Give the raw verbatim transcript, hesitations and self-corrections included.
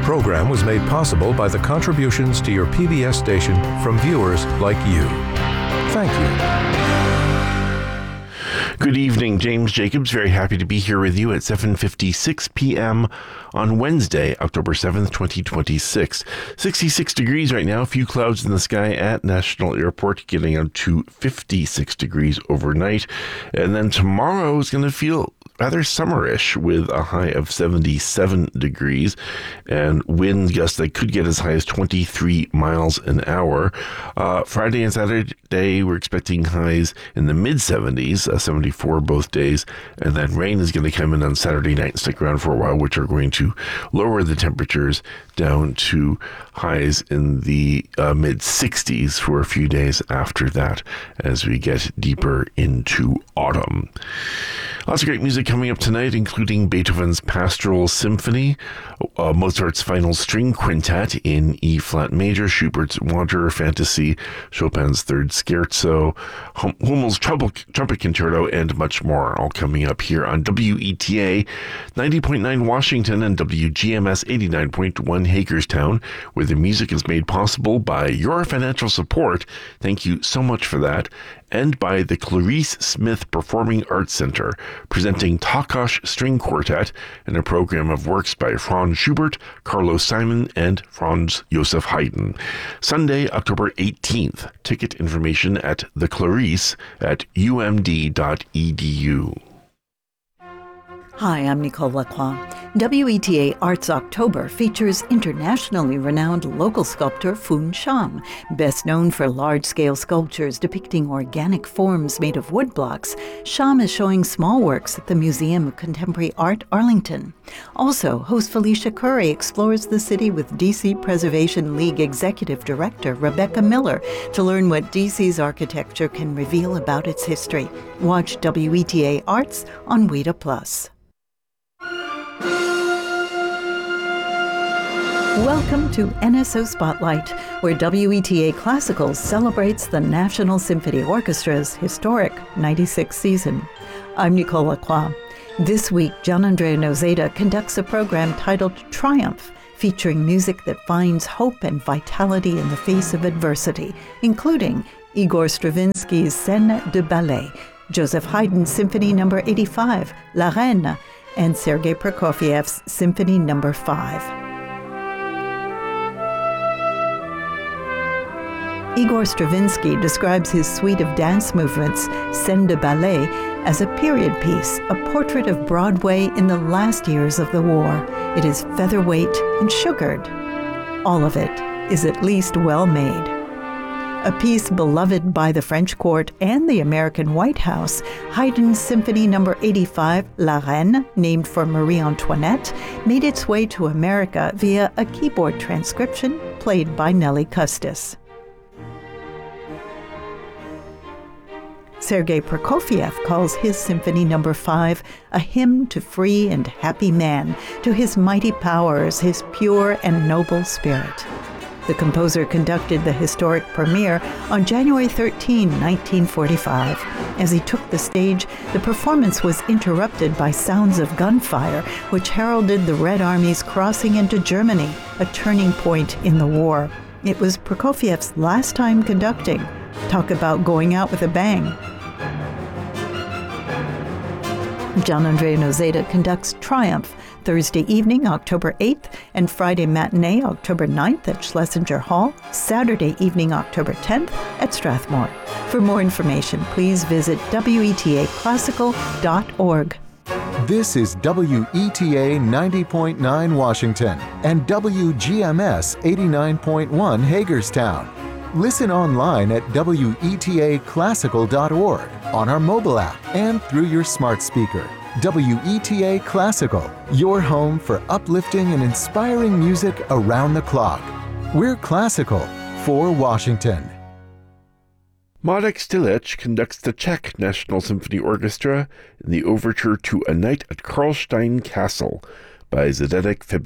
program was made possible by the contributions to your P B S station from viewers like you. Thank you. Good evening, James Jacobs. Very happy to be here with you at seven fifty-six p.m. on Wednesday, October seventh, twenty twenty-six. sixty-six degrees right now, few clouds in the sky at National Airport, getting up to fifty-six degrees overnight. And then tomorrow is going to feel rather summerish with a high of seventy-seven degrees and wind gusts that could get as high as twenty-three miles an hour. Uh, Friday and Saturday, we're expecting highs in the mid seventies, uh, seventy-four both days, and then rain is going to come in on Saturday night and stick around for a while, which are going to lower the temperatures down to highs in the uh, mid sixties for a few days after that as we get deeper into autumn. Lots of great music coming up tonight, including Beethoven's Pastoral Symphony, uh, Mozart's Final String Quintet in E-flat major, Schubert's Wanderer Fantasy, Chopin's Third Scherzo, hum- Hummel's Trumpet, Trumpet Concerto, and much more, all coming up here on W E T A ninety point nine Washington and W G M S eighty-nine point one Hagerstown, where the music is made possible by your financial support. Thank you so much for that. And by the Clarice Smith Performing Arts Center, presenting Takács String Quartet and a program of works by Franz Schubert, Carlos Simon, and Franz Joseph Haydn. Sunday, October eighteenth. Ticket information at the Clarice at u m d dot e d u. Hi, I'm Nicole Lacroix. W E T A Arts October features internationally renowned local sculptor Foon Sham. Best known for large-scale sculptures depicting organic forms made of woodblocks, Sham is showing small works at the Museum of Contemporary Art, Arlington. Also, host Felicia Curry explores the city with D C Preservation League Executive Director Rebecca Miller to learn what D C's architecture can reveal about its history. Watch W E T A Arts on W E T A Plus. Welcome to N S O Spotlight, where W E T A Classical celebrates the National Symphony Orchestra's historic ninety-sixth season. I'm Nicole Lacroix. This week, Gianandrea Noseda conducts a program titled Triumph, featuring music that finds hope and vitality in the face of adversity, including Igor Stravinsky's Scène de Ballet, Joseph Haydn's Symphony number eighty-five, La Reine, and Sergei Prokofiev's Symphony number five. Igor Stravinsky describes his suite of dance movements, Scène de Ballet, as a period piece, a portrait of Broadway in the last years of the war. It is featherweight and sugared. All of it is at least well made. A piece beloved by the French court and the American White House, Haydn's Symphony number eighty-five, La Reine, named for Marie Antoinette, made its way to America via a keyboard transcription played by Nellie Custis. Sergei Prokofiev calls his Symphony number five a hymn to free and happy man, to his mighty powers, his pure and noble spirit. The composer conducted the historic premiere on January thirteenth, nineteen forty-five. As he took the stage, the performance was interrupted by sounds of gunfire, which heralded the Red Army's crossing into Germany, a turning point in the war. It was Prokofiev's last time conducting. Talk about going out with a bang. Gianandrea Noseda conducts Triumph Thursday evening, October eighth, and Friday matinee, October ninth at Schlesinger Hall, Saturday evening, October tenth at Strathmore. For more information, please visit w e t a classical dot org. This is W E T A ninety point nine Washington and W G M S eighty-nine point one Hagerstown. Listen online at w e t a classical dot org, on our mobile app, and through your smart speaker. W E T A Classical, your home for uplifting and inspiring music around the clock. We're classical for Washington. Marek Stilic conducts the Czech National Symphony Orchestra in the overture to A Night at Karlstein Castle by Zdeněk Fibich.